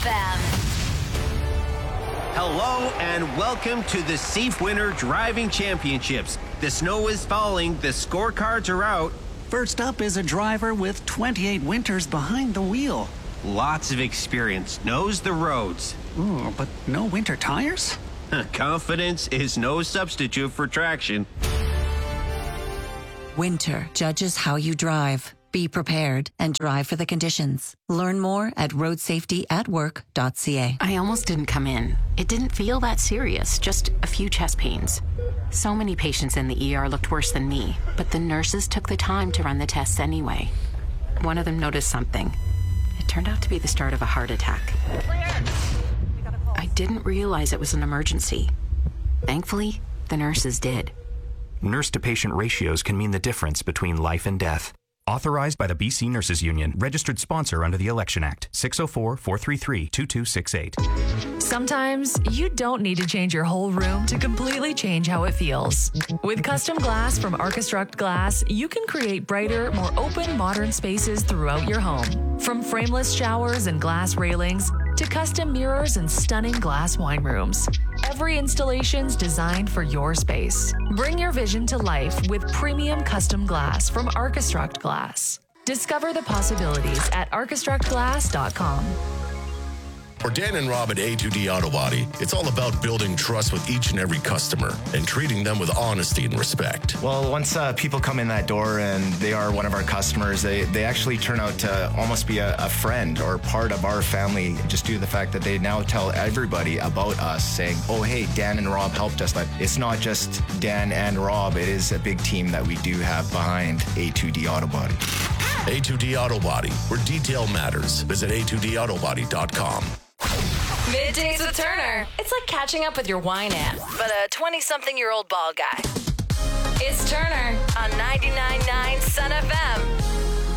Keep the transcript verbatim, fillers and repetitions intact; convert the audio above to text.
F M. Hello and welcome to the Seif Winter Driving Championships. The snow is falling, the scorecards are out. First up is a driver with twenty-eight winters behind the wheel. Lots of experience, knows the roads. Ooh, but no winter tires? Confidence is no substitute for traction. Winter judges how you drive. Be prepared and drive for the conditions. Learn more at road safety at work dot c a. I almost didn't come in. It didn't feel that serious, just a few chest pains. So many patients in the E R looked worse than me, but the nurses took the time to run the tests anyway. One of them noticed something. It turned out to be the start of a heart attack. I didn't realize it was an emergency. Thankfully, the nurses did. Nurse-to-patient ratios can mean the difference between life and death. Authorized by the B C Nurses Union, registered sponsor under the Election Act, six oh four, four three three, two two six eight. Sometimes you don't need to change your whole room to completely change how it feels. With custom glass from Archistruct Glass, you can create brighter, more open, modern spaces throughout your home. From frameless showers and glass railings to custom mirrors and stunning glass wine rooms. Every installation's designed for your space. Bring your vision to life with premium custom glass from Archistruct Glass. Discover the possibilities at archistruct glass dot com. For Dan and Rob at A two D Auto Body, it's all about building trust with each and every customer and treating them with honesty and respect. Well, once uh, people come in that door and they are one of our customers, they, they actually turn out to almost be a, a friend or part of our family, just due to the fact that they now tell everybody about us, saying, oh, hey, Dan and Rob helped us. But it's not just Dan and Rob. It is a big team that we do have behind A two D Auto Body. A two D Auto Body, where detail matters. Visit A two D auto body dot com. Middays with Turner. It's like catching up with your wine aunt, but a twenty-something-year-old bald guy. It's Turner